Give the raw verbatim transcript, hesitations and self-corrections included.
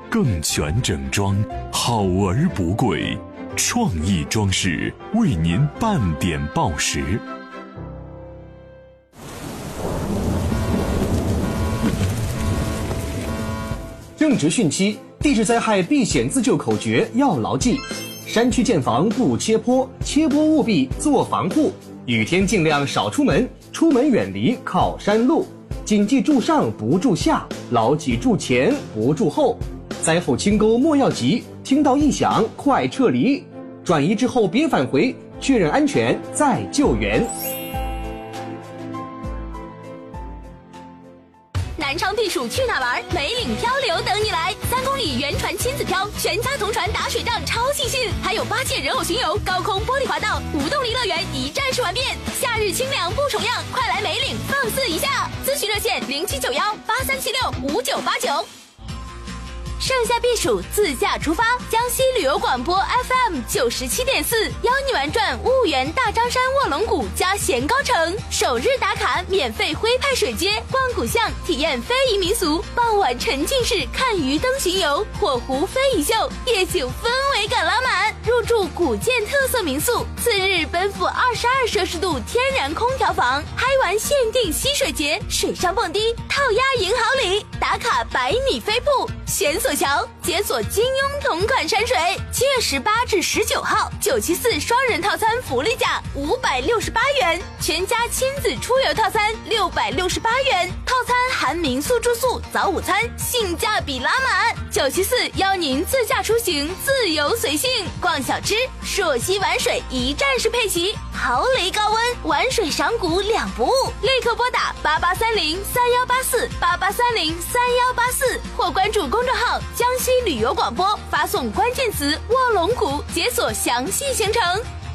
更全整装，好而不贵，创意装饰为您半点报时。 正值汛期，地质灾害避险自救口诀要牢记：山区建房不切坡，切坡务必做防护。雨天尽量少出门，出门远离靠山路。谨记住上不住下，牢记住前不住后。灾后清沟莫要急，听到异响快撤离。转移之后别返回，确认安全再救援。 南昌避暑去哪玩？梅岭漂流等你来！三公里原船亲子漂，全家同船打水仗，超尽兴！还有八戒人偶巡游、高空玻璃滑道、无动力乐园，一站式玩遍。夏日清凉不重样，快来梅岭放肆一下！咨询热线零七九幺八三七六五九八九。盛夏避暑，自驾出发！江西旅游广播 F M 九十七点四，邀你玩转婺源大张山卧龙谷加咸高城，首日打卡免费徽派水街，逛古巷，体验非遗民俗，傍晚沉浸式看鱼灯巡游，火狐非遗秀，夜景氛围感拉满。入住古建特色民宿，次日奔赴二十二摄氏度天然空调房，嗨玩限定溪水节，水上蹦迪，套鸭赢好礼，打卡百米飞瀑，悬索桥，解锁金庸同款山水。七月十八至十九号，九七四双人套餐福利价五百六十八元，全家亲子出游套餐六百六十八元，套餐含民宿住宿、早午餐，性价比拉满。九七四邀您自驾出行，自由随性，逛小吃，朔溪玩水一站式配齐，豪雷高温，玩水赏谷两不误。立刻拨打八八三零三幺八四八八三零三幺八四，或关注公众号江西旅游广播，发送关键词卧龙谷，解锁详细行程。